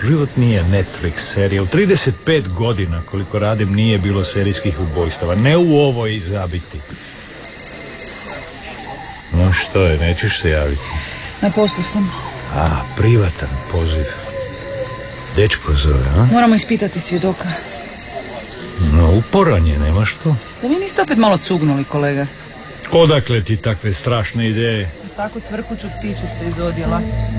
Život nije Netflix serija. U 35 godina koliko radim nije bilo serijskih ubojstava. Ne u ovoj zabiti. No što je, nećeš se javiti? Na poslu sam. Privatan poziv. Dečko zove, a? Moramo ispitati svjedoka. No, uporan je, nema što. Da vi niste opet malo cugnuli, kolega? Odakle ti takve strašne ideje? Tako cvrkuću ptičice iz odjela.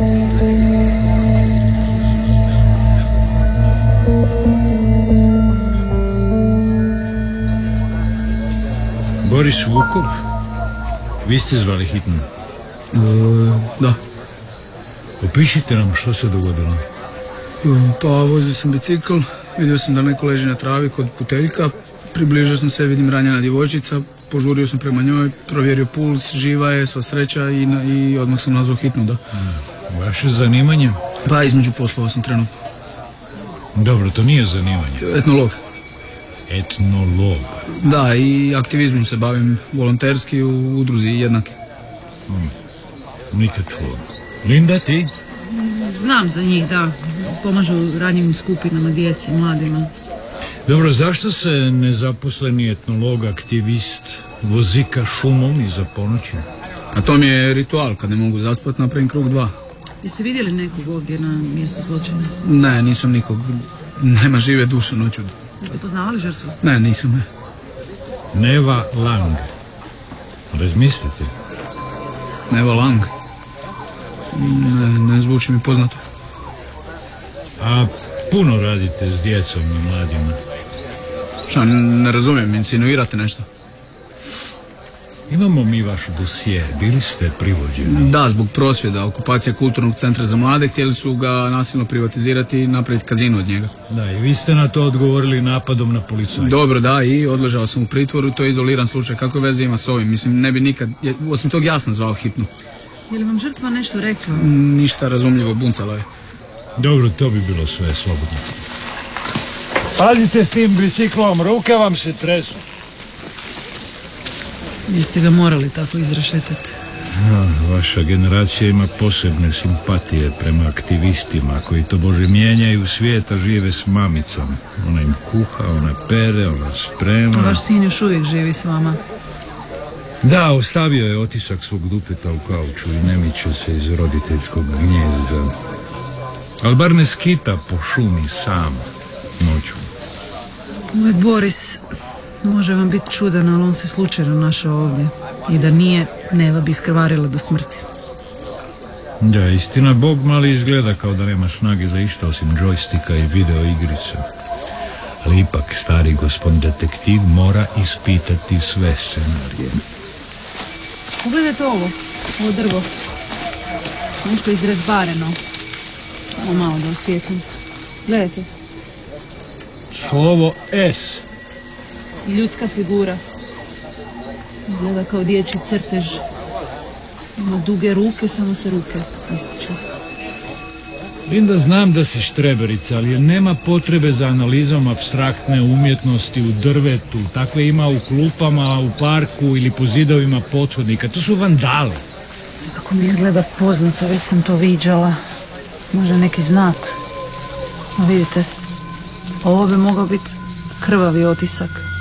Boris Vukov? Vi ste zvali hitno? Da. Opišite nam što se dogodilo. Pa vozio sam bicikl, vidio sam da neko leži na travi kod puteljka, približio sam se, vidim ranjena djevojčica, požurio sam prema njoj, provjerio puls, živa je, sva sreća i odmah sam nazvao hitnu, da. Vaše zanimanje? Pa između poslova sam trenutno. Dobro, to nije zanimanje. Etnolog. Etnolog? Da, i aktivizmom se bavim volonterski u udruzi Jednaki. Nikad čuo. Linda, ti? Znam za njih, da. Pomažu ranjivim skupinama, djeci, mladima. Dobro, zašto se nezaposleni etnolog, aktivist, vozika šumom iza ponoći? A to mi je ritual, kad ne mogu zaspati, napravim krug 2. Jeste vidjeli nekog ovdje na mjestu zločina? Ne, nisam nikog. Nema žive duše noću. Jeste poznavali žrtvu? Ne, nisam. Neva Lang. Razmislite. Neva Lang? Ne zvuči mi poznato. A puno radite s djecom i mladima? Šta, ne razumijem, insinuirate nešto? Imamo mi vaš dosije, bili ste privođeni? Da, zbog prosvjeda, okupacija kulturnog centra za mlade, htjeli su ga nasilno privatizirati i napraviti kazino od njega. Da, i vi ste na to odgovorili napadom na policaju. Dobro, da, i odležao sam u pritvoru, to je izoliran slučaj. Kakve veze ima s ovim? Mislim, ne bi nikad, osim tog ja sam zvao hitnu. Je li vam žrtva nešto rekla? Ništa razumljivo, buncala je. Dobro, to bi bilo sve slobodno. Pazite s tim biciklom, ruke vam se tresu. Jeste ga morali tako izrešetati? Vaša generacija ima posebne simpatije prema aktivistima koji to bože mijenjaju svijeta, žive s mamicom. Ona im kuha, ona pere, ona sprema. Vaš sin još uvijek živi s vama? Da, ostavio je otisak svog dupeta u kauču i ne miče se iz roditeljskog gnjezda. Ali bar ne skita po šumi sam noću. Moj Boris može vam biti čudan, ali on se slučajno našao ovdje. I da nije, Neva bi iskrvarila do smrti. Da, istina, Bog mali izgleda kao da nema snage za išta osim džojstika i video igrica. Ali ipak stari gospodin detektiv mora ispitati sve scenarije. Pogledajte ovo drvo. Nešto izrezbareno. Samo malo da osvijetim. Gledajte. Slovo S. I ljudska figura. Izgleda kao dječji crtež. Ima duge ruke, samo se ruke ističu. Linda, znam da si štreberica, ali nema potrebe za analizom apstraktne umjetnosti u drvetu. Takve ima u klupama, u parku ili po zidovima pothodnika. To su vandali. Kako mi izgleda poznato, već sam to viđala. Možda neki znak. No vidite, ovo bi mogao biti krvavi otisak.